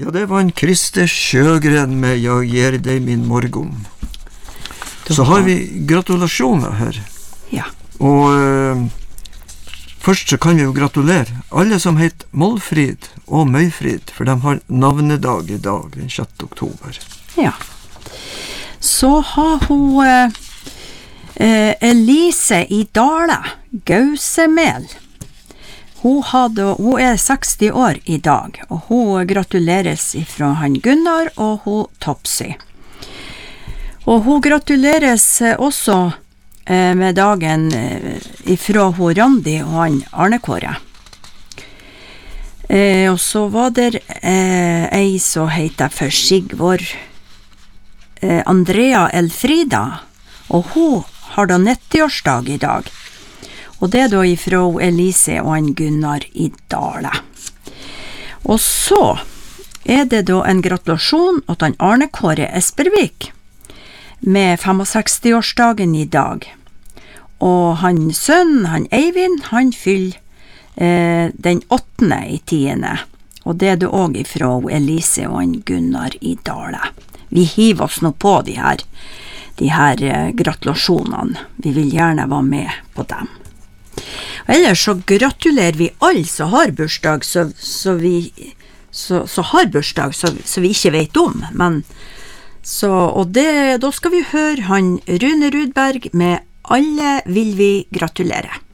Ja, det var en Christer Sjögren med Jag ger dig min morgon. Så har vi gratulasjoner her. Ja. Og først så kan vi jo gratulere alle som heter Målfrid og Møyfrid, for de har navnedag i dag, den 6. oktober. Ja. Så har hun Elise i Dala, Gausemel. Hun er 60 år i dag, og hun gratuleres ifra han Gunnar og hun Topsy. Og hun gratuleres også med dagen ifra hun Randi og han Arne Kåre. Og så var det ei som heter for Sigvor Andrea Elfrida, og hun har da 90-årsdag i dag. Og det er da ifra Elise og han Gunnar i Dala. Og så er det da en gratulasjon til han Arne Kåre Espervik med 65-årsdagen i dag. Og han sønn, han Eivind, han fyller den 8. i 10. Og det er det også ifra Elise og han Gunnar i Dala. Vi hiver oss nå på de her gratulasjonene. Vi vil gjerne være med på dem. Og ellers så gratulerer vi alle som har bursdag, så har bursdag, så vi ikke vet om. Men, og da skal vi høre han Rune Rudberg med Alle vil vi gratulere.